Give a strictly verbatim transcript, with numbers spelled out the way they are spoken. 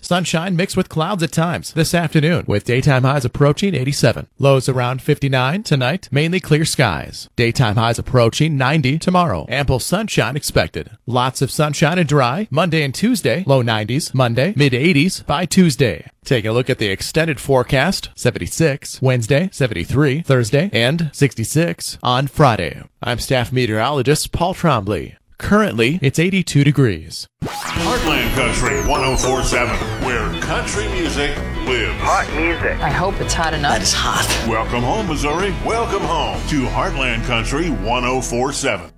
Sunshine mixed with clouds at times this afternoon, with daytime highs approaching eighty-seven. Lows around fifty-nine tonight, mainly clear skies. Daytime highs approaching ninety tomorrow. Ample sunshine expected. Lots of sunshine and dry Monday and Tuesday, low nineties. Monday, mid eighties by Tuesday. Take a look at the extended forecast. seventy-six Wednesday, seventy-three Thursday, and sixty-six on Friday. I'm staff meteorologist Paul Trombley. Currently, it's eighty-two degrees. Heartland Country ten forty-seven, where country music lives. Hot music. I hope it's hot enough. That is hot. Welcome home, Missouri. Welcome home to Heartland Country ten forty-seven.